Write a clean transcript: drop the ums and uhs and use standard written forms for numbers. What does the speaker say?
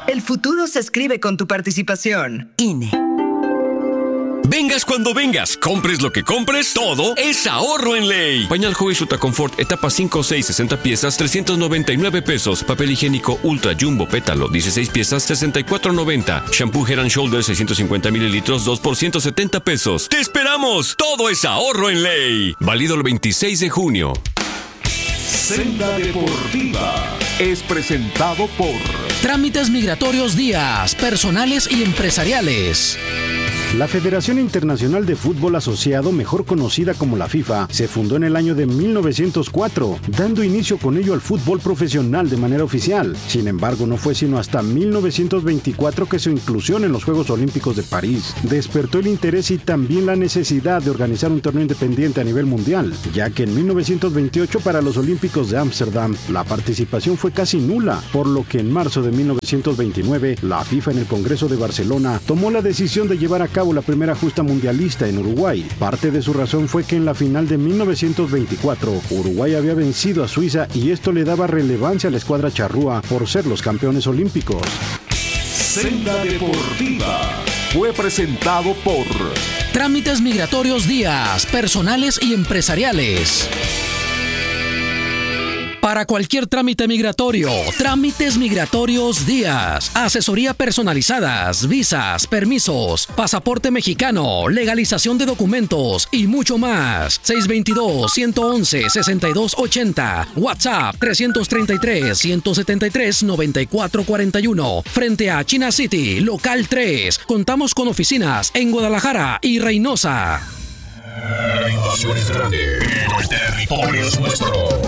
El futuro se escribe con tu participación. INE. Vengas cuando vengas, compres lo que compres, todo es ahorro en ley. Pañal Joey Suta Confort, etapa 5, 6, 60 piezas, 399 pesos. Papel higiénico Ultra Jumbo Pétalo, 16 piezas, 64.90. Shampoo Head & Shoulders, 650 mililitros, 2 por 170 pesos. ¡Te esperamos! Todo es ahorro en ley. Válido el 26 de junio. Senda Deportiva es presentado por Trámites Migratorios Díaz, personales y empresariales. La Federación Internacional de Fútbol Asociado, mejor conocida como la FIFA, se fundó en el año de 1904, dando inicio con ello al fútbol profesional de manera oficial. Sin embargo, no fue sino hasta 1924 que su inclusión en los Juegos Olímpicos de París despertó el interés y también la necesidad de organizar un torneo independiente a nivel mundial, ya que en 1928 para los Olímpicos de Ámsterdam la participación fue casi nula, por lo que en marzo de 1929 la FIFA en el Congreso de Barcelona tomó la decisión de llevar a cabo la primera justa mundialista en Uruguay. Parte de su razón fue que en la final de 1924 Uruguay había vencido a Suiza y esto le daba relevancia a la escuadra charrúa por ser los campeones olímpicos. Senda Deportiva fue presentado por Trámites Migratorios Díaz, personales y empresariales. Para cualquier trámite migratorio, Trámites Migratorios Díaz. Asesoría personalizadas, visas, permisos, pasaporte mexicano, legalización de documentos y mucho más. 622-111-6280. WhatsApp 333-173-9441. Frente a China City, local 3. Contamos con oficinas en Guadalajara y Reynosa. La invasión es grande, pero el territorio es nuestro.